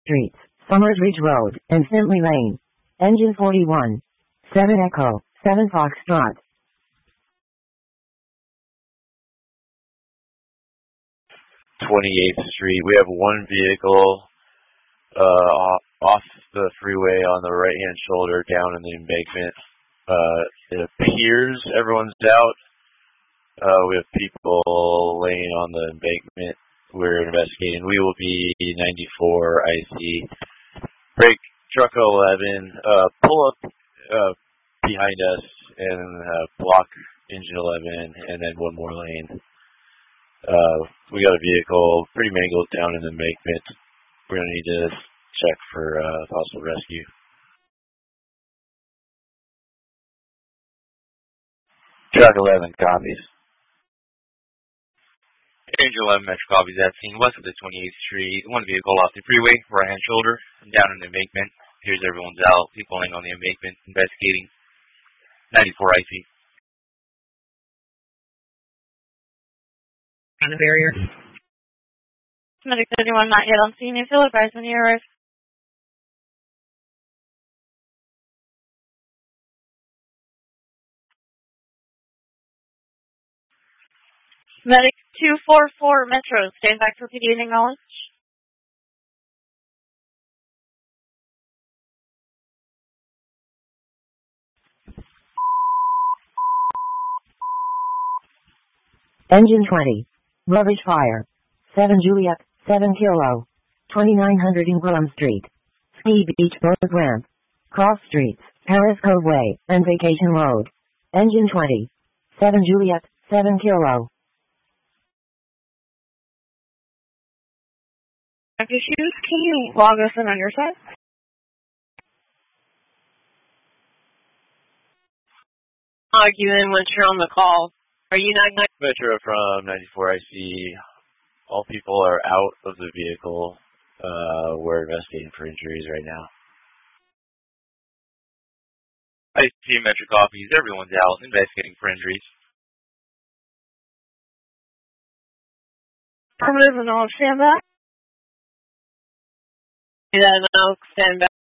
Streets, Summers Ridge Road, and Findlay Lane. Engine 41. 7 Echo, 7 Foxtrot. 28th Street. We have one vehicle off the freeway on the right-hand shoulder down in the embankment. It appears everyone's out. We have people laying on the embankment. We're investigating. We will be 94 IC. Break truck 11. Pull up behind us and block engine 11, and then one more lane. We got a vehicle pretty mangled down in the embankment. We're going to need to check for possible rescue. Truck 11 copies. Angel 11 Metro copies that scene west of the 28th Street. One vehicle off the freeway, right-hand shoulder, down in the embankment. Here's everyone's out. People laying on the embankment, investigating. 94 IC. On the barrier. Medic 31 not yet on scene. If you'll advise when you arrive. Medic 244 Metro, stand back for PD and acknowledge. Engine 20. Rubbish fire. 7 Juliet, 7 Kilo. 2900 Ingram Street. Ski Beach Road Ramp. Cross Streets, Paris Cove Way, and Vacation Road. Engine 20. 7 Juliet, 7 Kilo. Issues, can you log us in on your side? Log you in once you're on the call. Are you not? Metro from 94 IC. All people are out of the vehicle. We're investigating for injuries right now. IC Metro copies. Everyone's out, investigating for injuries. Affirmative and all stand back. Yeah, no, stand back.